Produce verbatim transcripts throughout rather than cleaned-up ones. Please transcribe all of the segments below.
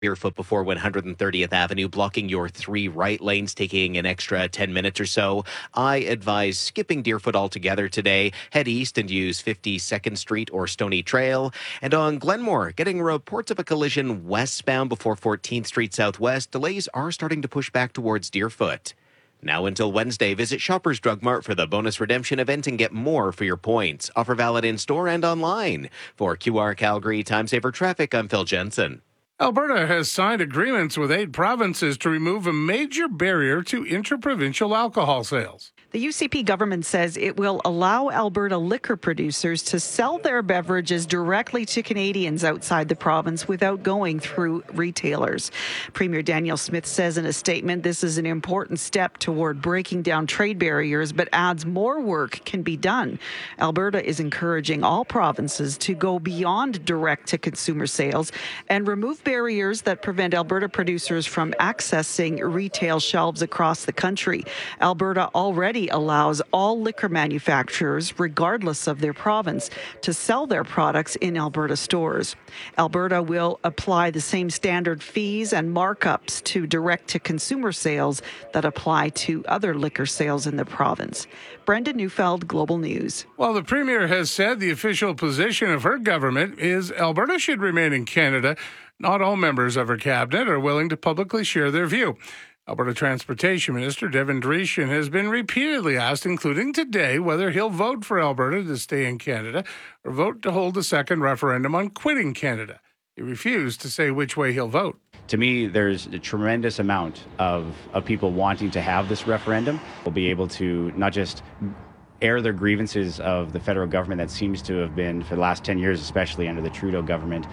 Deerfoot before one hundred thirtieth Avenue, blocking your three right lanes, taking an extra ten minutes or so. I advise skipping Deerfoot altogether today. Head east and use fifty-second Street or Stony Trail. And on Glenmore, getting reports of a collision westbound before fourteenth Street Southwest. Delays are starting to push back towards Deerfoot. Now until Wednesday, visit Shoppers Drug Mart for the bonus redemption event and get more for your points. Offer valid in-store and online. For Q R Calgary Time Saver Traffic, I'm Phil Jensen. Alberta has signed agreements with eight provinces to remove a major barrier to interprovincial alcohol sales. The U C P government says it will allow Alberta liquor producers to sell their beverages directly to Canadians outside the province without going through retailers. Premier Danielle Smith says in a statement this is an important step toward breaking down trade barriers, but adds more work can be done. Alberta is encouraging all provinces to go beyond direct-to-consumer sales and remove barriers that prevent Alberta producers from accessing retail shelves across the country. Alberta already allows all liquor manufacturers, regardless of their province, to sell their products in Alberta stores. Alberta will apply the same standard fees and markups to direct-to-consumer sales that apply to other liquor sales in the province. Brenda Neufeld, Global News. Well, the Premier has said the official position of her government is Alberta should remain in Canada. Not all members of her cabinet are willing to publicly share their view. Alberta Transportation Minister Devin Dreeshen has been repeatedly asked, including today, whether he'll vote for Alberta to stay in Canada or vote to hold a second referendum on quitting Canada. He refused to say which way he'll vote. To me, there's a tremendous amount of, of people wanting to have this referendum. We'll be able to not just air their grievances of the federal government that seems to have been, for the last ten years, especially under the Trudeau government,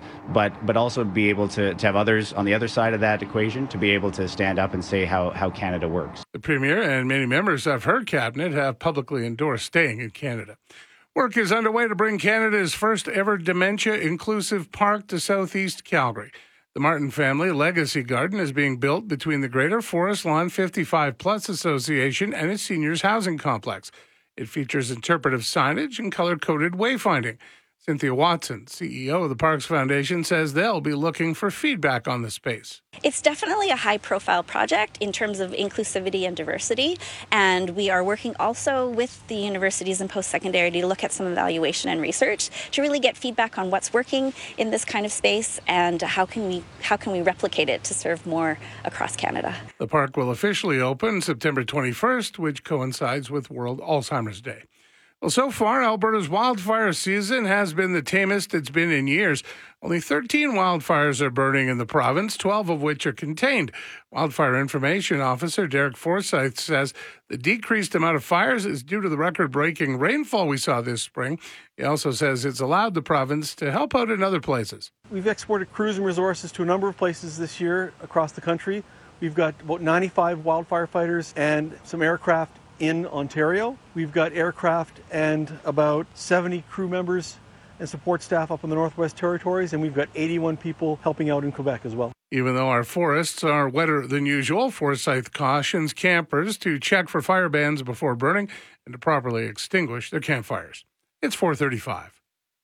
but but also be able to, to have others on the other side of that equation to be able to stand up and say how, how Canada works. The Premier and many members of her cabinet have publicly endorsed staying in Canada. Work is underway to bring Canada's first ever dementia-inclusive park to southeast Calgary. The Martin Family Legacy Garden is being built between the Greater Forest Lawn fifty-five Plus Association and its seniors housing complex. It features interpretive signage and color-coded wayfinding. Cynthia Watson, C E O of the Parks Foundation, says they'll be looking for feedback on the space. It's definitely a high-profile project in terms of inclusivity and diversity, and we are working also with the universities and post-secondary to look at some evaluation and research to really get feedback on what's working in this kind of space and how can we how can we replicate it to serve more across Canada. The park will officially open September twenty-first, which coincides with World Alzheimer's Day. Well, so far, Alberta's wildfire season has been the tamest it's been in years. Only thirteen wildfires are burning in the province, twelve of which are contained. Wildfire Information Officer Derek Forsyth says the decreased amount of fires is due to the record-breaking rainfall we saw this spring. He also says it's allowed the province to help out in other places. We've exported crews and resources to a number of places this year across the country. We've got about ninety-five wildfire fighters and some aircraft in Ontario. We've got aircraft and about seventy crew members and support staff up in the Northwest Territories, and we've got eighty-one people helping out in Quebec as well. Even though our forests are wetter than usual, Forsyth cautions campers to check for fire bans before burning and to properly extinguish their campfires. It's four thirty-five.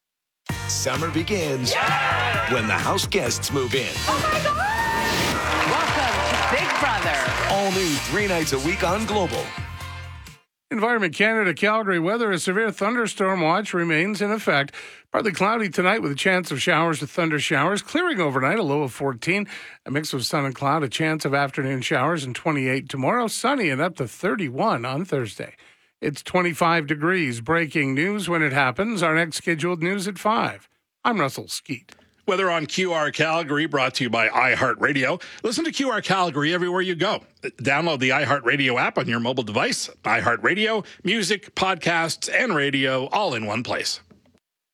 Summer begins yeah! when the house guests move in. Oh my God! Welcome to Big Brother. All new three nights a week on Global. Environment Canada Calgary weather, a severe thunderstorm watch remains in effect. Partly cloudy tonight with a chance of showers to thunder showers. Clearing overnight, a low of fourteen. A mix of sun and cloud, a chance of afternoon showers, and twenty-eight tomorrow. Sunny and up to thirty-one on Thursday. It's twenty-five degrees. Breaking news when it happens. Our next scheduled news at five. I'm Russell Skeet. Weather on Q R Calgary, brought to you by iHeartRadio. Listen to Q R Calgary everywhere you go. Download the iHeartRadio app on your mobile device. iHeartRadio, music, podcasts, and radio all in one place.